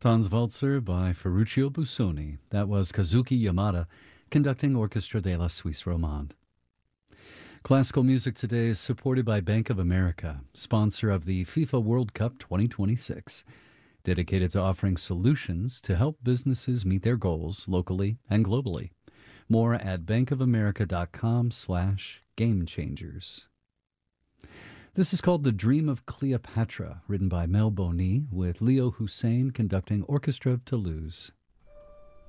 Tanzwalzer by Ferruccio Busoni. That was Kazuki Yamada conducting Orchestra della Suisse Romande. Classical music today is supported by Bank of America, sponsor of the FIFA World Cup 2026, dedicated to offering solutions to help businesses meet their goals locally and globally. More at bankofamerica.com/gamechangers. This is called The Dream of Cleopatra, written by Mel Boni, with Leo Hussein conducting Orchestra of Toulouse.